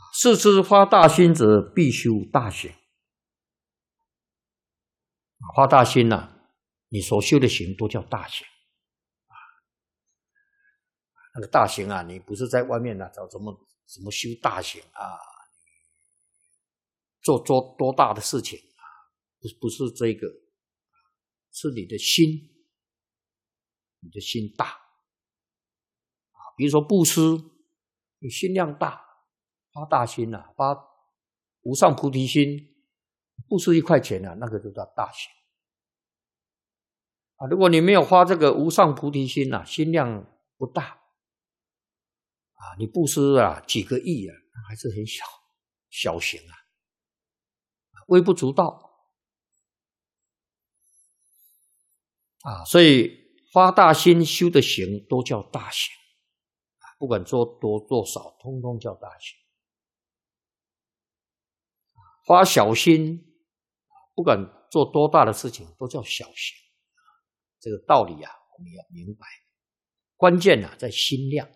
是知发大心者，必修大行。发大心你所修的行都叫大行。那个大行你不是在外面找怎么修大行做多大的事情不是这个，是你的心大比如说布施，你心量大，发大心发无上菩提心，布施1块钱那个就叫大行如果你没有发这个无上菩提心心量不大你布施几个亿还是很小行微不足道所以发大心修的行都叫大行不管做多做少，通通叫大行。发小心不管做多大的事情都叫小行这个道理我们要明白，关键在心量。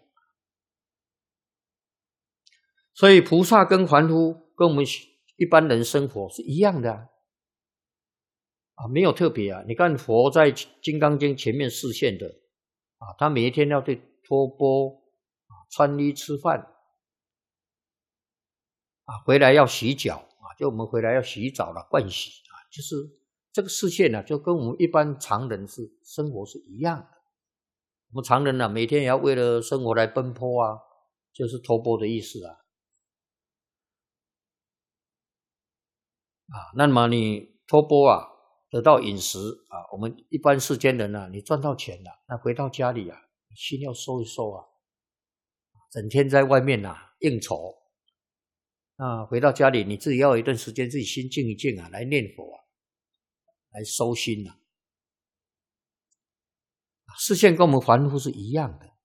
所以菩萨跟凡夫跟我们一般人生活是一样的没有特别你看佛在《金刚经》前面示现的他每一天要对托钵穿衣吃饭回来要洗脚就我们回来要洗澡了，盥洗就是这个示现就跟我们一般常人生活是一样的。我们常人每天也要为了生活来奔波就是托钵的意思那么你托钵得到饮食我们一般世间人你赚到钱了，那回到家里心要收一收整天在外面应酬回到家里你自己要有一段时间自己心静一静来念佛来收心示现跟我们凡夫是一样的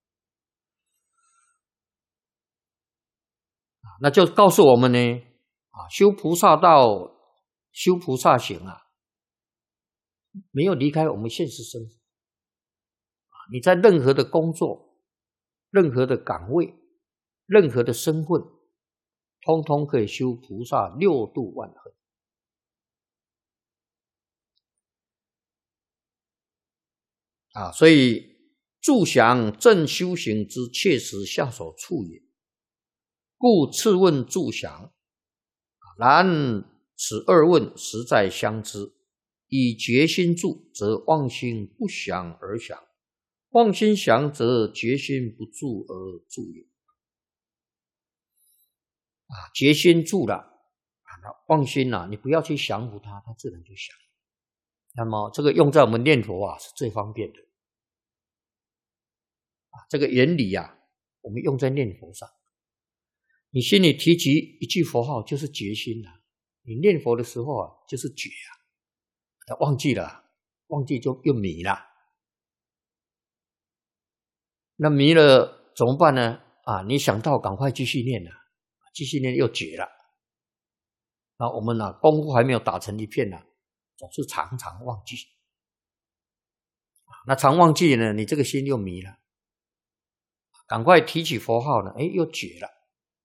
那就告诉我们呢修菩萨道修菩萨行没有离开我们现实生活你在任何的工作，任何的岗位，任何的身份，通通可以修菩萨6度万恒所以助降正修行之切实下手处也，故次问助降然此2问实在相知，以决心助则妄心不降而降，妄心降则决心不助而助也决心助了妄心你不要去降服它自然就降。那么这个用在我们念佛是最方便的这个原理我们用在念佛上。你心里提起一句佛号就是决心你念佛的时候就是觉忘记了，忘记就又迷了。那迷了怎么办呢？你想到赶快继续念继续念又觉了。那我们功夫还没有打成一片总是常常忘记。那常忘记呢，你这个心又迷了。赶快提起佛号呢，又觉了。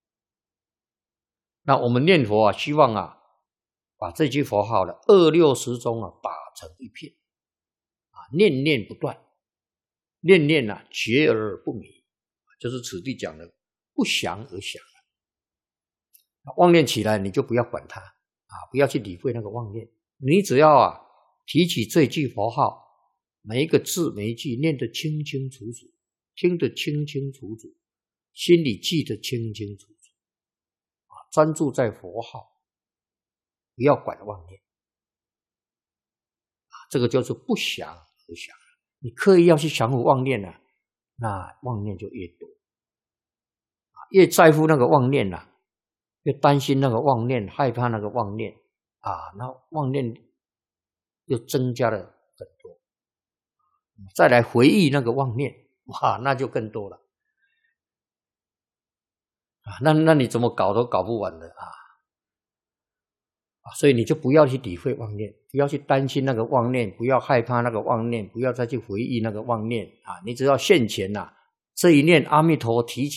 那我们念佛希望把这句佛号的2、6、10中打成一片念念不断，念念觉而不迷，就是此地讲的不降而降妄念起来你就不要管它不要去理会那个妄念，你只要提起这句佛号，每一个字每一句念得清清楚楚，听得清清楚楚，心里记得清清楚楚专注在佛号，不要管妄念这个就是不降而降。你刻意要去降服妄念那妄念就越多越在乎那个妄念越担心那个妄念，害怕那个妄念那妄念又增加了很多，再来回忆那个妄念那就更多了那你怎么搞都搞不完的所以你就不要去理会妄念，不要去担心那个妄念，不要害怕那个妄念，不要再去回忆那个妄念你只要现前这一念阿弥陀提起